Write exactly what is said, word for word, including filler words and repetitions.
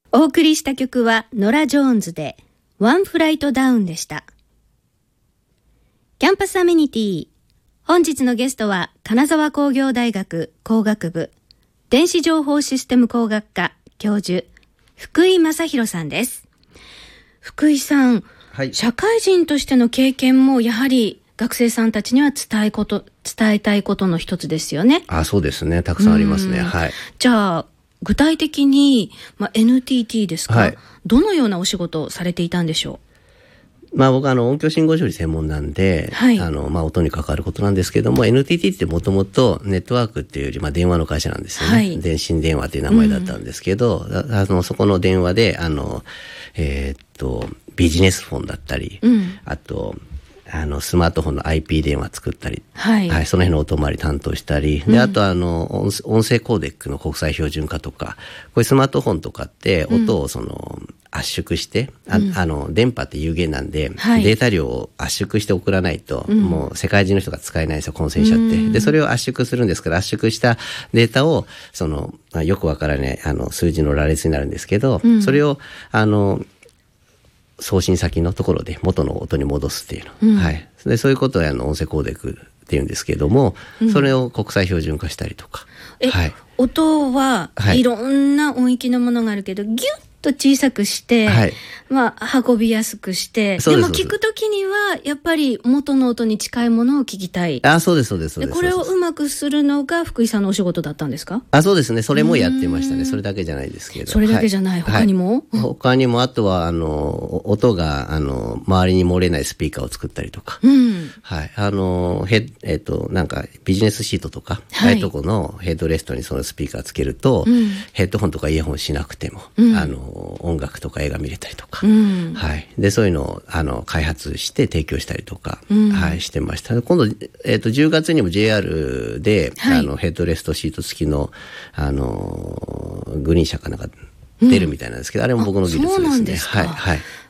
お送りした曲はノラ・ジョーンズでワンフライトダウンでした。キャンパスアメニティ、本日のゲストは金沢工業大学工学部電子情報システム工学科教授福井正弘さんです。福井さん、はい、社会人としての経験もやはり学生さんたちには伝えこと、伝えたいことの一つですよね。 あ、そうですね。たくさんありますね。はい。 じゃあ具体的に、まあ、エヌティーティー ですか、はい、どのようなお仕事をされていたんでしょう。まあ、僕はあの音響信号処理専門なんで、はい、あのまあ、音に関わることなんですけども、 エヌティーティー ってもともとネットワークっていうより、まあ、電話の会社なんですよね、はい、電信電話っていう名前だったんですけど、うん、あのそこの電話であの、えー、っとビジネスフォンだったり、うん、あとあのスマートフォンの アイピー 電話作ったり、はいはい、その辺の音回り担当したり、で、あとあの音声コーデックの国際標準化とか、こういうスマートフォンとかって音をその、うん、圧縮して、あ、うん、あの電波って有限なんで、はい、データ量を圧縮して送らないと、うん、もう世界中の人が使えないんですよ、混線しちゃって、うん、でそれを圧縮するんですから、圧縮したデータをそのよくわからないあの数字の羅列になるんですけど、うん、それをあの送信先のところで元の音に戻すっていうの、うん、はい、でそういうことをあの音声コーデックっていうんですけれども、うん、それを国際標準化したりとか、 え、はい、音はいろんな音域のものがあるけど、ギュッと小さくして、はい、まあ、運びやすくして、でも聞くときにはやっぱり元の音に近いものを聞きたい。 あ、そうですそうですそうです。 でこれをうまくするのが福井さんのお仕事だったんですか？ あ、そうですね、それもやってましたね。それだけじゃないですけど。 それだけじゃない、はい、他にも、 はい、他にも、あとはあの音があの周りに漏れないスピーカーを作ったりとか、うん、はい、あのヘえっとなんかビジネスシートとか、はい、ああいうとこのヘッドレストにそのスピーカーつけると、うん、ヘッドホンとかイヤホンしなくても、うん、あの音楽とか映画見れたりとか、うん、はい、でそういうのをあの開発して提供したりとか、うん、はい、してました。今度、えー、とじゅうがつにも ジェイアール で、はい、あのヘッドレストシート付きのあのグリーン車かなんか出るみたいなんですけど、うん、あれも僕の技術ですね。 そうなんですか。 はいはい。